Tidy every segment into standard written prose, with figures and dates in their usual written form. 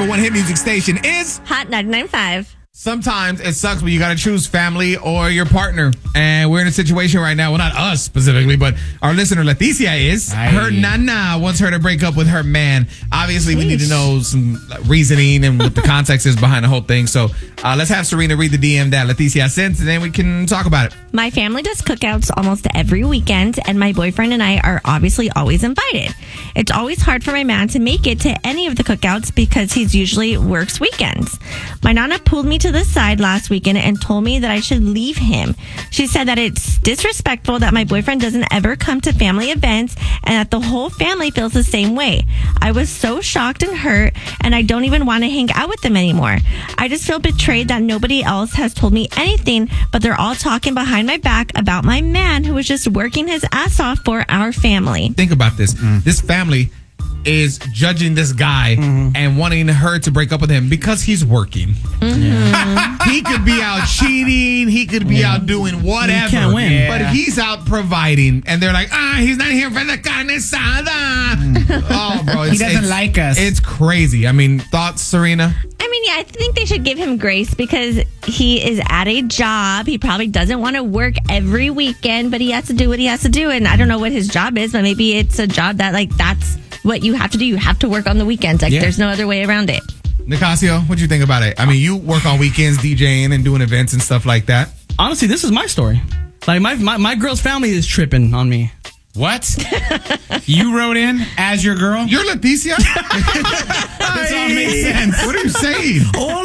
number one hit music station is Hot 99.5. Sometimes it sucks, but you got to choose family or your partner. And we're in a situation right now. Well, not us specifically, but our listener, Leticia, is. Aye. Her nana wants her to break up with her man. Obviously, we need to know some reasoning and what the context is behind the whole thing. So let's have Serena read the DM that Leticia sent, and then we can talk about it. My family does cookouts almost every weekend, and my boyfriend and I are obviously always invited. It's always hard for my man to make it to any of the cookouts because he's usually works weekends. My nana pulled me to the side last weekend and told me that I should leave him. She said that it's disrespectful that my boyfriend doesn't ever come to family events and that the whole family feels the same way. I was so shocked and hurt, and I don't even want to hang out with them anymore. I just feel betrayed that nobody else has told me anything, but they're all talking behind my back about my man who was just working his ass off for our family. Think about this. This family is judging this guy and wanting her to break up with him because he's working. He could be out cheating. He could be out doing whatever. He can't win. Yeah. But he's out providing. And they're like, he's not here for the carne asada. Oh, bro. He doesn't like us. It's crazy. I mean, thoughts, Serena? I mean, yeah, I think they should give him grace because he is at a job. He probably doesn't want to work every weekend, but he has to do what he has to do. And I don't know what his job is, but maybe it's a job that, like, that's what you have to do. You have to work on the weekends. Like, there's no other way around it. Nicasio, what do you think about it? I mean, you work on weekends, DJing and doing events and stuff like that. Honestly, this is my story. Like, my girl's family is tripping on me. What? You wrote in as your girl? You're Leticia? This all makes sense. What are you saying?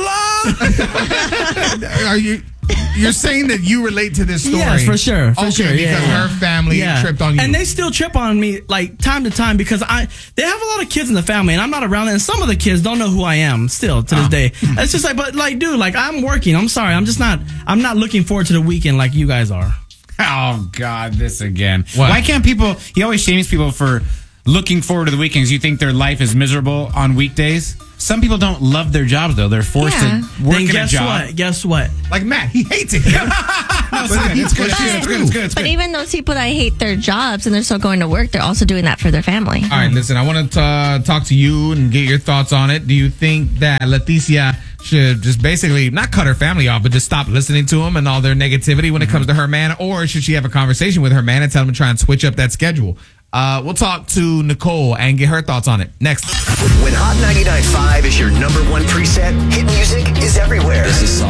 Hola! You're saying that you relate to this story? Yes, for sure. Because her family tripped on you. And they still trip on me, like, time to time because they have a lot of kids in the family and I'm not around, and some of the kids don't know who I am still to this day. It's just like, but like, dude, like, I'm working. I'm sorry. I'm not looking forward to the weekend like you guys are. Oh, God, this again. What? Why can't people, he always shames people for looking forward to the weekends. You think their life is miserable on weekdays? Some people don't love their jobs, though. They're forced to work in a job. Guess what? Like Matt, he hates it. It's good. But even those people that hate their jobs and they're still going to work, they're also doing that for their family. All right, listen, I want to talk to you and get your thoughts on it. Do you think that Leticia should just basically not cut her family off, but just stop listening to them and all their negativity when it comes to her man? Or should she have a conversation with her man and tell him to try and switch up that schedule? We'll talk to Nicole and get her thoughts on it next. When Hot 99.5 is your number one preset, hit music is everywhere. This is